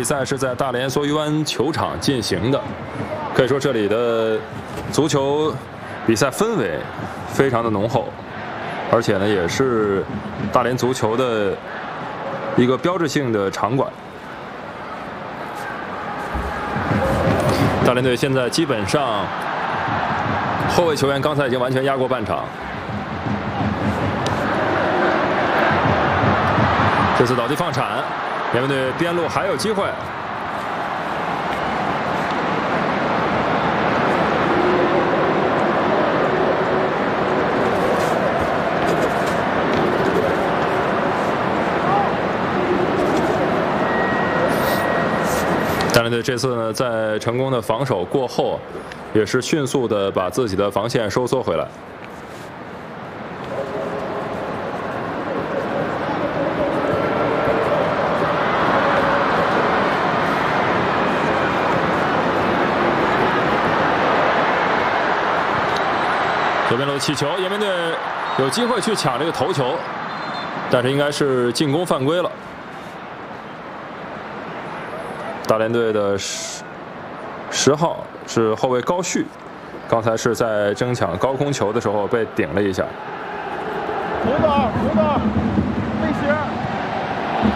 比赛是在大连梭鱼湾球场进行的，可以说这里的足球比赛氛围非常的浓厚，而且呢也是大连足球的一个标志性的场馆。大连队现在基本上后卫球员刚才已经完全压过半场，这次倒地放铲，延边队边路还有机会。大连队这次呢，在成功的防守过后，也是迅速的把自己的防线收缩回来。左边路起球，延边队有机会去抢这个头球，但是应该是进攻犯规了。大连队的10号是后卫高旭，刚才是在争抢高空球的时候被顶了一下。 红的，背斜。